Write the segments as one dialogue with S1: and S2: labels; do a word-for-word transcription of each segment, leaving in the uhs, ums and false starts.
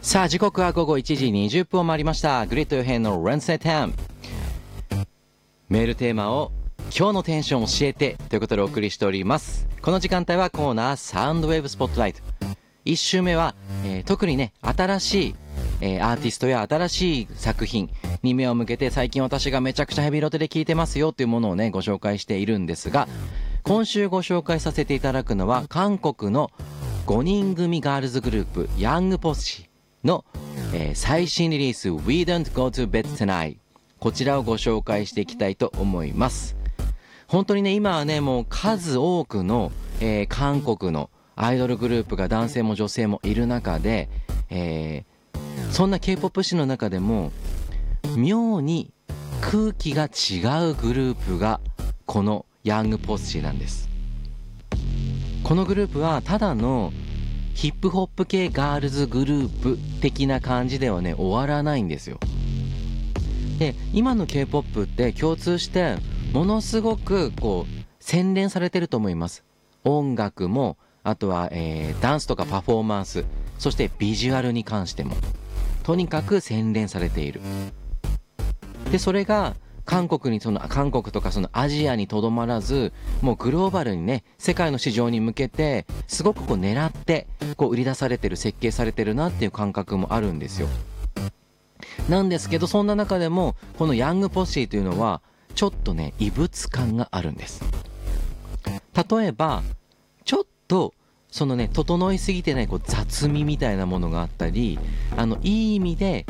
S1: さあ時刻は午後いちじにじゅっぷんを回りました。グリッド予編の Wednesday Time、 メールテーマを今日のテンション教えてということでお送りしております。この時間帯はコーナーサウンドウェーブスポットライト。いち週目は、えー、特にね新しい、えー、アーティストや新しい作品に目を向けて、最近私がめちゃくちゃヘビロテで聴いてますよというものをねご紹介しているんですが、今週ご紹介させていただくのは韓国のごにん組ガールズグループヤングポッシの、えー、最新リリース We Don't Go to Bed Tonight、 こちらをご紹介していきたいと思います。本当にね今はねもう数多くの、えー、韓国のアイドルグループが男性も女性もいる中で、えー、そんな K-ポップ 誌の中でも妙に空気が違うグループがこのヤングポッシーなんです。このグループはただのヒップホップ系ガールズグループ的な感じではね終わらないんですよ。で今の K-ポップ って共通してものすごくこう洗練されてると思います。音楽もあとは、えー、ダンスとかパフォーマンス、そしてビジュアルに関してもとにかく洗練されている。でそれが韓国にその韓国とかそのアジアにとどまらず、もうグローバルにね世界の市場に向けてすごくこう狙ってこう売り出されてる、設計されてるなっていう感覚もあるんですよ。なんですけどそんな中でもこのヤングポッシーというのはちょっとね異物感があるんです。例えばちょっとそのね整いすぎてないこう雑味みたいなものがあったり、あのいい意味で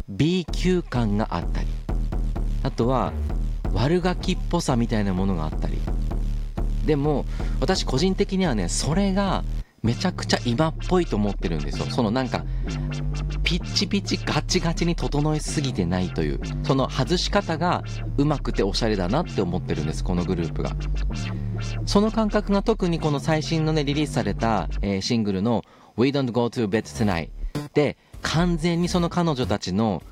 S1: B 級感があったり、あとは悪ガキっぽさみたいなものがあったり。でも私個人的にはねそれがめちゃくちゃ今っぽいと思ってるんですよ。そのなんかピッチピチガチガチに整いすぎてないという、その外し方がうまくておしゃれだなって思ってるんです、このグループが。その感覚が特にこの最新のねリリースされた、えー、シングルの We Don't Go to Bed Tonight で完全にその彼女たちの